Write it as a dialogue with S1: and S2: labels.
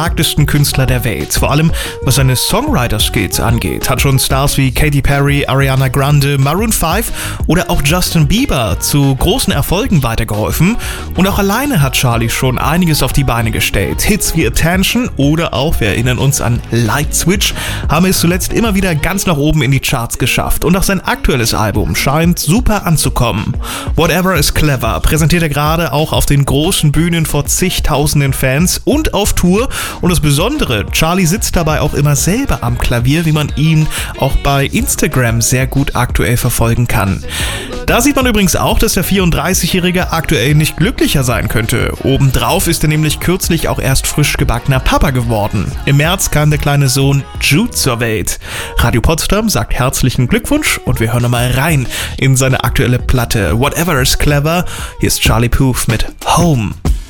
S1: gefragtesten Künstler der Welt, vor allem was seine Songwriter-Skills angeht. Hat schon Stars wie Katy Perry, Ariana Grande, Maroon 5 oder auch Justin Bieber zu großen Erfolgen weitergeholfen. Und auch alleine hat Charlie schon einiges auf die Beine gestellt. Hits wie Attention oder auch, wir erinnern uns an Light Switch, haben es zuletzt immer wieder ganz nach oben in die Charts geschafft. Und auch sein aktuelles Album scheint super anzukommen. Whatever is Clever präsentiert er gerade auch auf den großen Bühnen vor zigtausenden Fans und auf Tour. Und das Besondere, Charlie sitzt dabei auch immer selber am Klavier, wie man ihn auch bei Instagram sehr gut aktuell verfolgen kann. Da sieht man übrigens auch, dass der 34-Jährige aktuell nicht glücklicher sein könnte. Obendrauf ist er nämlich kürzlich auch erst frisch gebackener Papa geworden. Im März kam der kleine Sohn Jude zur Welt. Radio Potsdam sagt herzlichen Glückwunsch und wir hören nochmal rein in seine aktuelle Platte Whatever is Clever. Hier ist Charlie Puth mit Home.